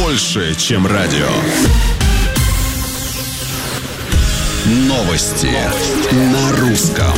больше, чем радио. Новости на русском.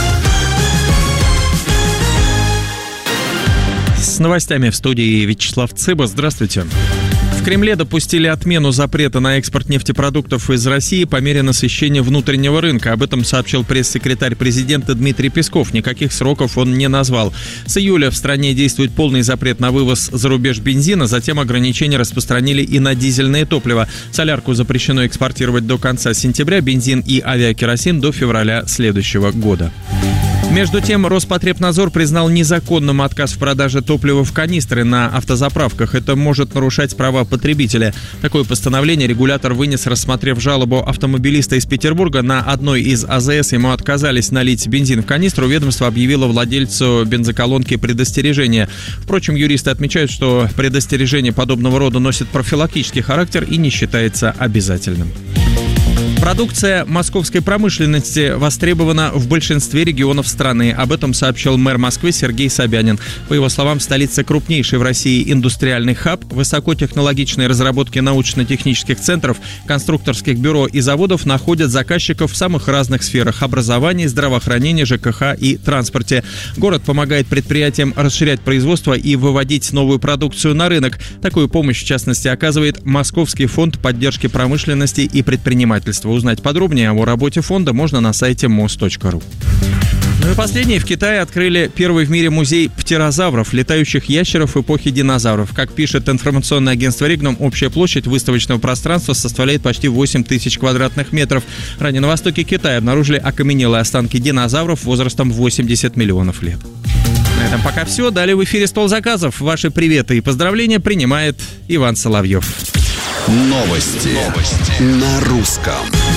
С новостями в студии Вячеслав Цыба. Здравствуйте. В Кремле допустили отмену запрета на экспорт нефтепродуктов из России по мере насыщения внутреннего рынка. Об этом сообщил пресс-секретарь президента Дмитрий Песков. Никаких сроков он не назвал. С июля в стране действует полный запрет на вывоз за рубеж бензина. Затем ограничения распространили и на дизельное топливо. Солярку запрещено экспортировать до конца сентября, бензин и авиакеросин до февраля следующего года. Между тем, Роспотребнадзор признал незаконным отказ в продаже топлива в канистры на автозаправках. Это может нарушать права потребителя. Такое постановление регулятор вынес, рассмотрев жалобу автомобилиста из Петербурга. На одной из АЗС ему отказались налить бензин в канистру. Ведомство объявило владельцу бензоколонки предостережение. Впрочем, юристы отмечают, что предостережение подобного рода носит профилактический характер и не считается обязательным. Продукция московской промышленности востребована в большинстве регионов страны. Об этом сообщил мэр Москвы Сергей Собянин. По его словам, столица крупнейший в России индустриальный хаб. Высокотехнологичные разработки научно-технических центров, конструкторских бюро и заводов находят заказчиков в самых разных сферах: образовании, здравоохранении, ЖКХ и транспорте. Город помогает предприятиям расширять производство и выводить новую продукцию на рынок. Такую помощь, в частности, оказывает Московский фонд поддержки промышленности и предпринимательства. Узнать подробнее о работе фонда можно на сайте mos.ru. Ну и последнее. В Китае открыли первый в мире музей птерозавров, летающих ящеров эпохи динозавров. Как пишет информационное агентство Ригнум, общая площадь выставочного пространства составляет почти 8 тысяч квадратных метров. Ранее на востоке Китая обнаружили окаменелые останки динозавров возрастом 80 миллионов лет. На этом пока все. Далее в эфире «Стол заказов». Ваши приветы и поздравления принимает Иван Соловьев. Новости на русском.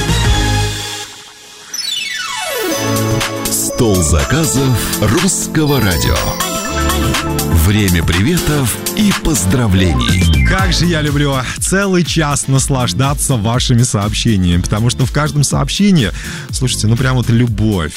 Стол заказов русского радио. Время приветов и поздравлений. Как же я люблю целый час наслаждаться вашими сообщениями, потому что в каждом сообщении, слушайте, ну прям вот любовь,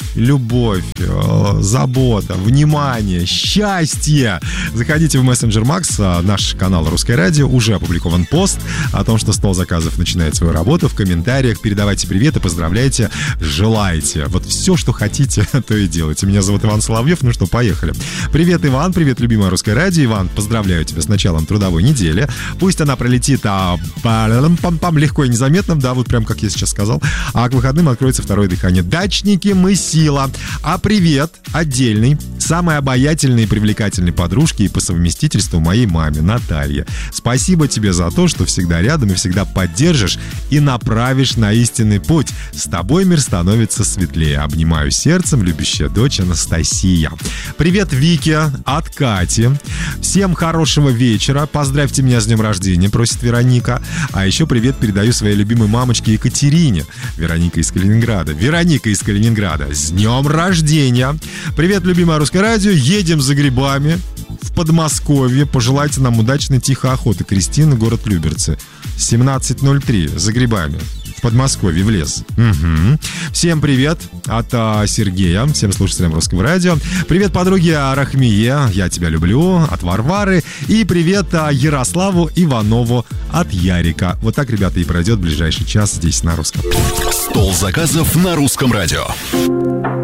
забота, внимание, счастье. Заходите в Messenger Max, наш канал «Русское радио», уже опубликован пост о том, что стол заказов начинает свою работу. В комментариях передавайте приветы, поздравляйте, желайте. Вот все, что хотите, то и делайте. Меня зовут Иван Соловьев, ну что, поехали. Привет, Иван, привет, любимое «Русское радио». Иван, поздравляю тебя с началом трудовой недели. Пусть она пролетит легко и незаметно, да, вот прям как я сейчас сказал. А к выходным откроется второе дыхание. Дачники, мы сила. А привет отдельный самой обаятельной и привлекательной подружке и по совместительству моей маме Наталье. Спасибо тебе за то, что всегда рядом и всегда поддержишь и направишь на истинный путь. С тобой мир становится светлее. Обнимаю сердцем, любящая дочь Анастасия. Привет, Вике от Кати. Всем хорошего вечера. Поздравьте меня с днем рождения, просит Вероника. А еще привет передаю своей любимой мамочке Екатерине. Вероника из Калининграда. С днем рождения. Привет, любимое «Русское радио». Едем за грибами в Подмосковье. Пожелайте нам удачной тихой охоты. Кристина, город Люберцы. 17:03 за грибами. В Подмосковье, в лес. Угу. Всем привет от Сергея, всем слушателям Русского радио. Привет подруге Рахмие, я тебя люблю, от Варвары. И привет Ярославу Иванову от Ярика. Вот так, ребята, и пройдет ближайший час здесь на русском. Стол заказов на русском радио.